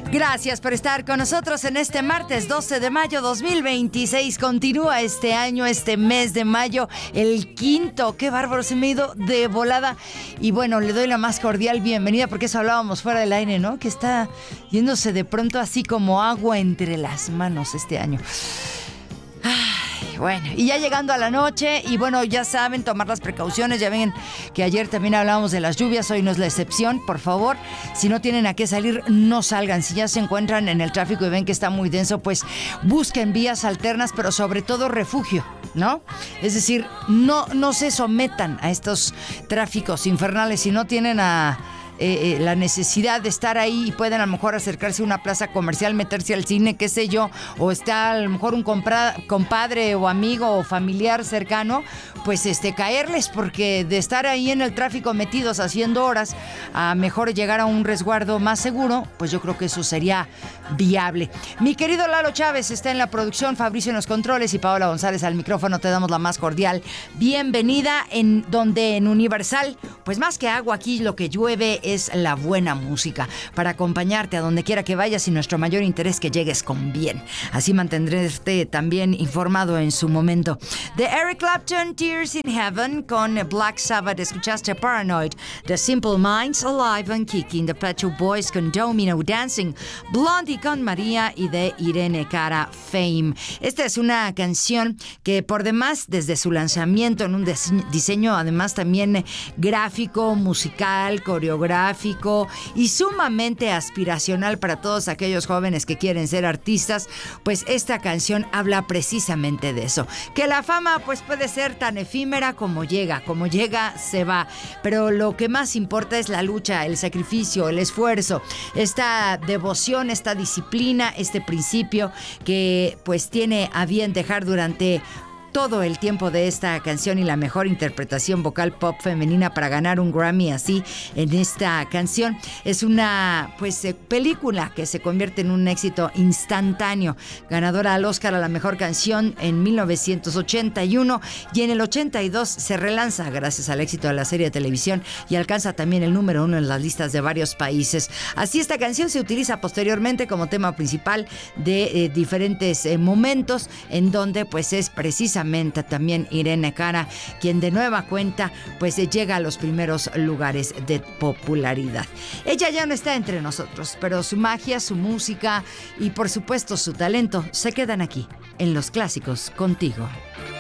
Gracias por estar con nosotros en este martes 12 de mayo 2026. Continúa este año, este mes de mayo, el quinto. Qué bárbaro, se me ha ido de volada. Y bueno, le doy la más cordial bienvenida, porque eso hablábamos fuera del aire, ¿no? Que está yéndose de pronto así como agua entre las manos este año. Bueno, y ya llegando a la noche, y bueno, ya saben, tomar las precauciones. Ya ven que ayer también hablábamos de las lluvias, hoy no es la excepción. Por favor, si no tienen a qué salir, no salgan. Si ya se encuentran en el tráfico y ven que está muy denso, pues busquen vías alternas, pero sobre todo refugio, ¿no? Es decir, no se sometan a estos tráficos infernales si no tienen la necesidad de estar ahí y pueden a lo mejor acercarse a una plaza comercial, meterse al cine, qué sé yo, o está a lo mejor un compadre o amigo o familiar cercano, pues caerles, porque de estar ahí en el tráfico metidos haciendo horas, a mejor llegar a un resguardo más seguro, pues yo creo que eso sería viable. Mi querido Lalo Chávez está en la producción, Fabricio en los controles y Paola González al micrófono. Te damos la más cordial bienvenida en Universal, pues más que agua, aquí lo que llueve es la buena música para acompañarte a donde quiera que vayas, y nuestro mayor interés que llegues con bien. Así mantendré también informado en su momento. De Eric Clapton, Tears in Heaven, con Black Sabbath escuchaste Paranoid, The Simple Minds, Alive and Kicking, The Pet Shop Boys con Domino Dancing, Blondie con María, y de Irene Cara, Fame. Esta es una canción que por demás, desde su lanzamiento en un diseño además también gráfico, musical, coreográfico y sumamente aspiracional para todos aquellos jóvenes que quieren ser artistas, pues esta canción habla precisamente de eso. Que la fama pues puede ser tan efímera como llega se va, pero lo que más importa es la lucha, el sacrificio, el esfuerzo, esta devoción, esta disciplina, este principio que pues tiene a bien dejar durante todo el tiempo de esta canción y la mejor interpretación vocal pop femenina para ganar un Grammy así en esta canción. Es una película que se convierte en un éxito instantáneo, ganadora al Oscar a la mejor canción en 1981, y en el 82 se relanza gracias al éxito de la serie de televisión y alcanza también el número 1 en las listas de varios países. Así, esta canción se utiliza posteriormente como tema principal de diferentes momentos, en donde pues es precisamente también Irene Cara quien de nueva cuenta pues llega a los primeros lugares de popularidad. Ella ya no está entre nosotros, pero su magia, su música y por supuesto su talento se quedan aquí en Los Clásicos Contigo.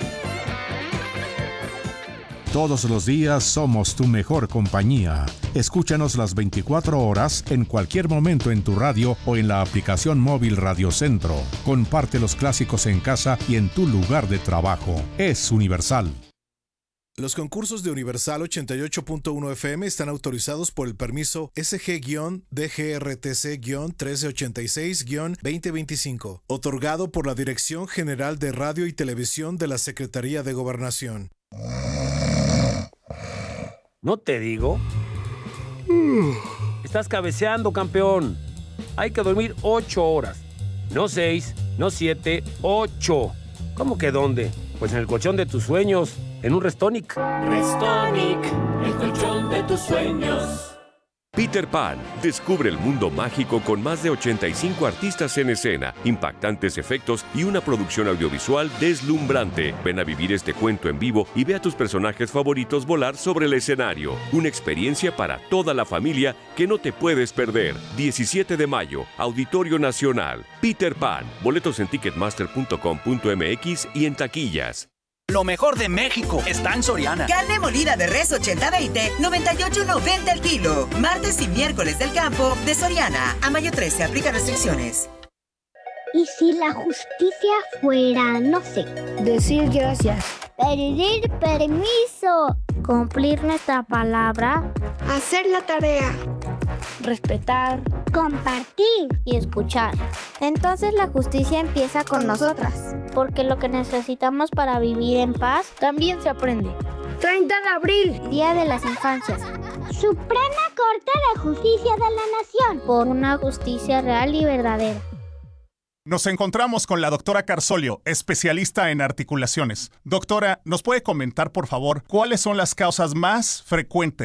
Todos los días somos tu mejor compañía. Escúchanos las 24 horas en cualquier momento en tu radio o en la aplicación móvil Radio Centro. Comparte los clásicos en casa y en tu lugar de trabajo. Es Universal. Los concursos de Universal 88.1 FM están autorizados por el permiso SG-DGRTC-1386-2025, otorgado por la Dirección General de Radio y Televisión de la Secretaría de Gobernación. ¿No te digo? Estás cabeceando, campeón. Hay que dormir 8 horas. No 6, no 7, 8. ¿Cómo que dónde? Pues en el colchón de tus sueños, en un Restonic. Restonic, el colchón de tus sueños. Peter Pan descubre el mundo mágico con más de 85 artistas en escena, impactantes efectos y una producción audiovisual deslumbrante. Ven a vivir este cuento en vivo y ve a tus personajes favoritos volar sobre el escenario. Una experiencia para toda la familia que no te puedes perder. 17 de mayo, Auditorio Nacional. Peter Pan. Boletos en ticketmaster.com.mx y en taquillas. Lo mejor de México está en Soriana. Carne molida de res 80-20, 98.90 el kilo. Martes y miércoles del campo de Soriana. A mayo 13 aplica restricciones. ¿Y si la justicia fuera, no sé, decir gracias, pedir permiso, cumplir nuestra palabra, hacer la tarea, respetar, compartir y escuchar? Entonces la justicia empieza con nosotras, porque lo que necesitamos para vivir en paz también se aprende. 30 de abril, Día de las Infancias. Suprema Corte de Justicia de la Nación, por una justicia real y verdadera. Nos encontramos con la doctora Carsolio, especialista en articulaciones. Doctora, ¿nos puede comentar, por favor, cuáles son las causas más frecuentes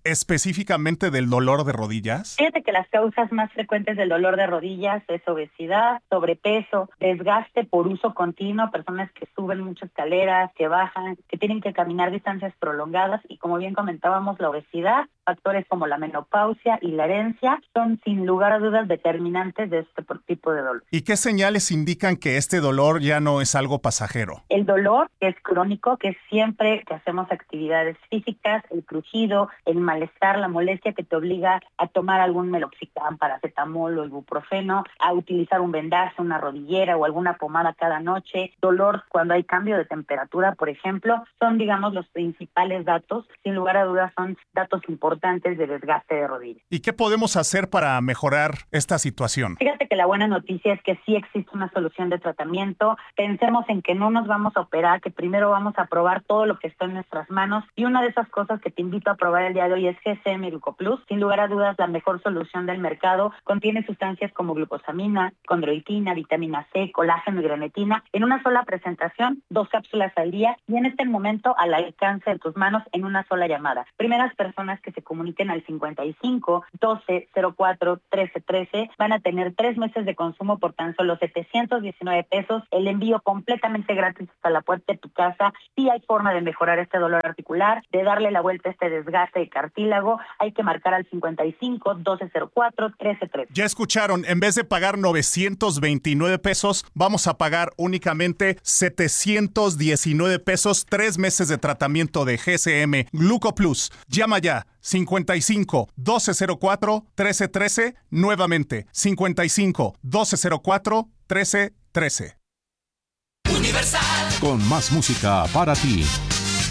específicamente del dolor de rodillas? Fíjate que las causas más frecuentes del dolor de rodillas es obesidad, sobrepeso, desgaste por uso continuo, personas que suben muchas escaleras, que bajan, que tienen que caminar distancias prolongadas y, como bien comentábamos, la obesidad, factores como la menopausia y la herencia son sin lugar a dudas determinantes de este tipo de dolor. ¿Y qué señales indican que este dolor ya no es algo pasajero? El dolor es crónico, que es siempre que hacemos actividades físicas, el crujido, el malestar, la molestia que te obliga a tomar algún meloxicam, paracetamol o ibuprofeno, a utilizar un vendaje, una rodillera o alguna pomada cada noche, dolor cuando hay cambio de temperatura, por ejemplo, son, digamos, los principales datos. Sin lugar a dudas son datos importantes de desgaste de rodillas. ¿Y qué podemos hacer para mejorar esta situación? Fíjate que la buena noticia es que sí existe una solución de tratamiento. Pensemos en que no nos vamos a operar, que primero vamos a probar todo lo que está en nuestras manos, y una de esas cosas que te invito a probar el día de hoy es GCM Glucoplus. Sin lugar a dudas, la mejor solución del mercado. Contiene sustancias como glucosamina, condroitina, vitamina C, colágeno y grenetina en una sola presentación, 2 cápsulas al día, y en este momento al alcance de tus manos en una sola llamada. Primeras personas que se comuniquen al 55 12 04 13 13 van a tener 3 meses de consumo por tan solo 719 pesos, el envío completamente gratis hasta la puerta de tu casa. Sí hay forma de mejorar este dolor articular, de darle la vuelta a este desgaste de cartílago. Hay que marcar al 55 12 04 13 13. Ya escucharon, en vez de pagar 929 pesos, vamos a pagar únicamente 719 pesos, 3 meses de tratamiento de GCM Glucoplus. Llama ya. 55 1204 1313, nuevamente 55 1204 1313. Con más música para ti.